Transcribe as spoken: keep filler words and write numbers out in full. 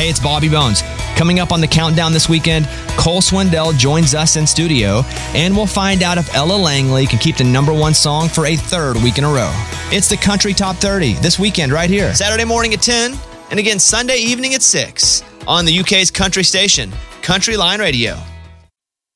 Hey, it's Bobby Bones. Coming up on the countdown this weekend, Cole Swindell joins us in studio, and we'll find out if Ella Langley can keep the number one song for a third week in a row. It's the Country Top thirty this weekend right here. Saturday morning at ten, and again Sunday evening at six on the U K's country station, Country Line Radio.